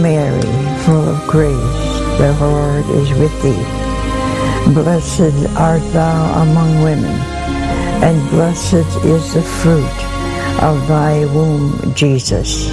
Mary, full of grace, the Lord is with thee. Blessed art thou among women, and blessed is the fruit of thy womb, Jesus.